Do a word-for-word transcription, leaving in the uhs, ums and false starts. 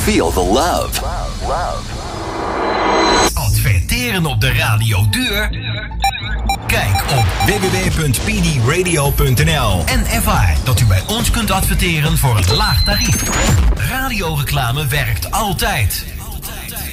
Feel the love. Adverteren op de radio duur? Kijk op w w w punt p d radio punt n l en ervaar dat u bij ons kunt adverteren voor een laag tarief. Radioreclame werkt altijd.